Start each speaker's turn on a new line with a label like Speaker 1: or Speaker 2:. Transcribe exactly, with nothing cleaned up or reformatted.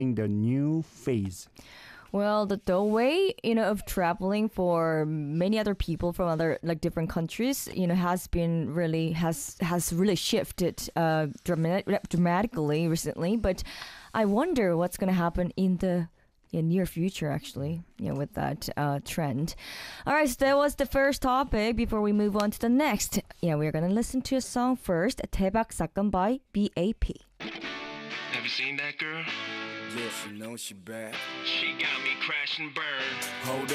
Speaker 1: in the new phase?
Speaker 2: Well, the, the way, you know, of traveling for many other people from other like different countries, you know, has been really has has really shifted uh dramatic, dramatically recently. But I wonder what's going to happen in the in near future, actually, you know, with that uh, trend. All right, so that was the first topic. Before we move on to the next, yeah, we're going to listen to a song first, 대박 사건 by B A P.
Speaker 3: Have you seen that girl?
Speaker 4: Yeah, she knows she bad.
Speaker 3: She got me crash and burn.
Speaker 4: Hold